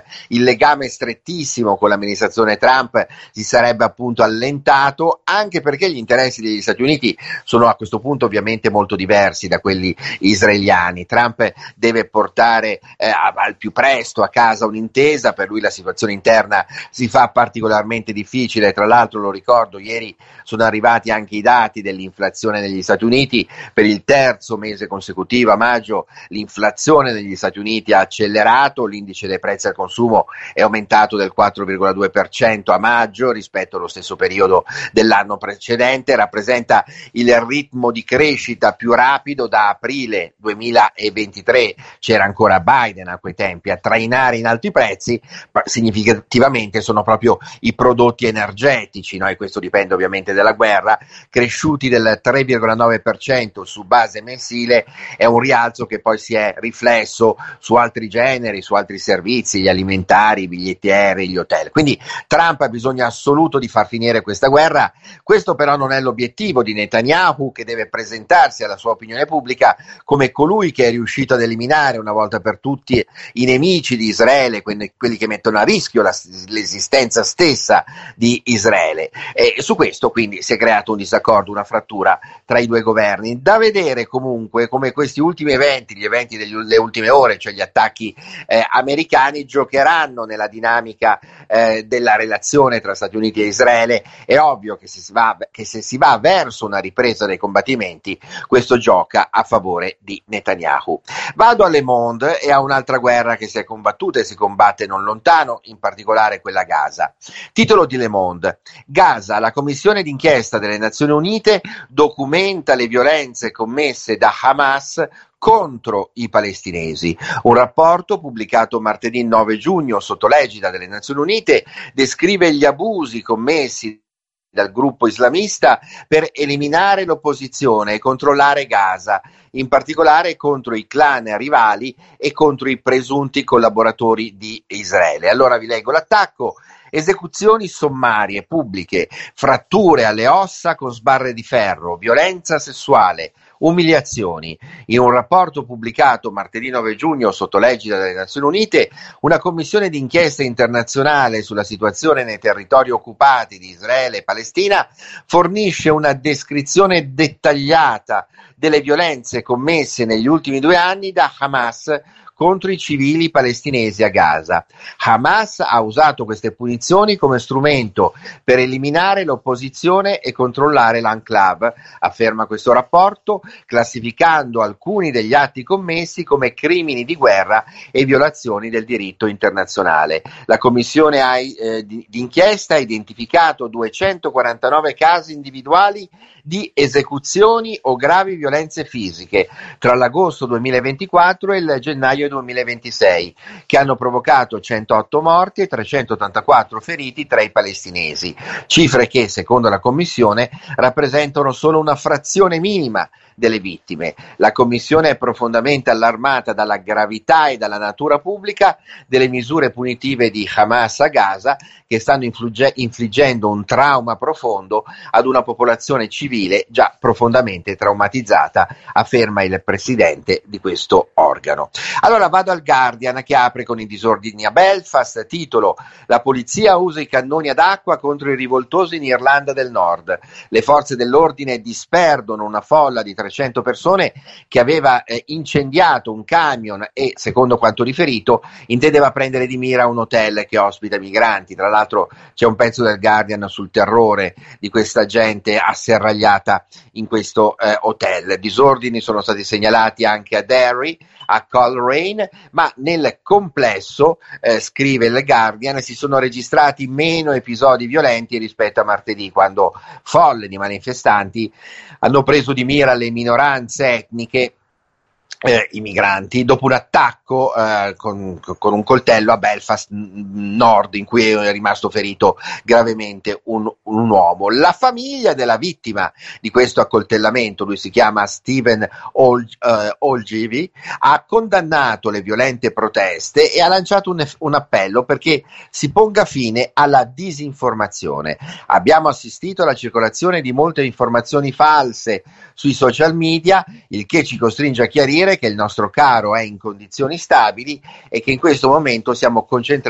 il legame strettissimo con l'amministrazione Trump si sarebbe appunto allentato, anche perché gli interessi degli Stati Uniti sono a questo punto ovviamente molto diversi da quelli israeliani. Trump deve portare al più presto a casa un'intesa, per lui la situazione interna si fa particolarmente difficile. Tra l'altro, lo ricordo, ieri sono arrivati anche i dati dell'inflazione negli Stati Uniti. Per il terzo mese consecutivo, a maggio, l'inflazione negli Stati Uniti ha accelerato, l'indice dei prezzi al consumo è aumentato del 4,2% a maggio rispetto allo stesso periodo dell'anno precedente, rappresenta il ritmo di crescita più rapido da aprile 2023. C'era ancora Biden a quei tempi a trainare in alto i prezzi, ma significativamente sono proprio i prodotti energetici, no? E questo dipende ovviamente dalla guerra, cresciuti del 3,9% su base mensile. È un rialzo che poi si è riflesso su altri generi, su altri servizi, gli alimentari, i biglietti aerei, gli hotel. Quindi Trump ha bisogno assoluto di far finire questa guerra. Questo però non è l'obiettivo di Netanyahu, che deve presentarsi alla sua opinione pubblica come colui che è riuscito ad eliminare una volta per tutti i nemici di Israele, quelli che mettono a rischio l'esistenza stessa di Israele. E su questo quindi si è creato un disaccordo, una frattura tra i due governi. Da vedere comunque come questi ultimi eventi, gli eventi delle ultime ore, cioè gli attacchi americani, giocheranno nella dinamica della relazione tra Stati Uniti e Israele. È ovvio che se si va verso una ripresa dei combattimenti, questo gioca a favore di Netanyahu. Vado a Le Monde e a un'altra guerra che si è combattuta e si combatte non lontano, in particolare quella a Gaza. Titolo di Le Monde: Gaza, la commissione d'inchiesta delle Nazioni Unite documenta le violenze commesse da Hamas contro i palestinesi. Un rapporto pubblicato martedì 9 giugno sotto l'egida delle Nazioni Unite descrive gli abusi commessi dal gruppo islamista per eliminare l'opposizione e controllare Gaza, in particolare contro i clan rivali e contro i presunti collaboratori di Israele. Allora vi leggo l'attacco: esecuzioni sommarie pubbliche, fratture alle ossa con sbarre di ferro, violenza sessuale, umiliazioni. In un rapporto pubblicato martedì 9 giugno sotto l'egida delle Nazioni Unite, una commissione d'inchiesta internazionale sulla situazione nei territori occupati di Israele e Palestina fornisce una descrizione dettagliata delle violenze commesse negli ultimi 2 anni da Hamas contro i civili palestinesi a Gaza. Hamas ha usato queste punizioni come strumento per eliminare l'opposizione e controllare l'enclave, afferma questo rapporto, classificando alcuni degli atti commessi come crimini di guerra e violazioni del diritto internazionale. La commissione d'inchiesta ha identificato 249 casi individuali di esecuzioni o gravi violenze fisiche tra l'agosto 2024 e il gennaio 2026, che hanno provocato 108 morti e 384 feriti tra i palestinesi, cifre che, secondo la Commissione, rappresentano solo una frazione minima delle vittime. La Commissione è profondamente allarmata dalla gravità e dalla natura pubblica delle misure punitive di Hamas a Gaza, che stanno infliggendo un trauma profondo ad una popolazione civile già profondamente traumatizzata, afferma il presidente di questo organo. Allora vado al Guardian, che apre con i disordini a Belfast. Titolo: la polizia usa i cannoni ad acqua contro i rivoltosi in Irlanda del Nord. Le forze dell'ordine disperdono una folla di 300 persone che aveva incendiato un camion e, secondo quanto riferito, intendeva prendere di mira un hotel che ospita migranti. Tra l'altro c'è un pezzo del Guardian sul terrore di questa gente asserragliata in questo hotel. Disordini sono stati segnalati anche a Derry, a Coleraine, ma nel complesso, scrive il Guardian, si sono registrati meno episodi violenti rispetto a martedì, quando folle di manifestanti hanno preso di mira le minoranze etniche, i migranti, dopo un attacco con un coltello a Belfast Nord, in cui è rimasto ferito gravemente un uomo. La famiglia della vittima di questo accoltellamento, lui si chiama Stephen Olgivi, ha condannato le violente proteste e ha lanciato un appello perché si ponga fine alla disinformazione. Abbiamo assistito alla circolazione di molte informazioni false sui social media, il che ci costringe a chiarire che il nostro caro è in condizioni stabili e che in questo momento siamo concentrati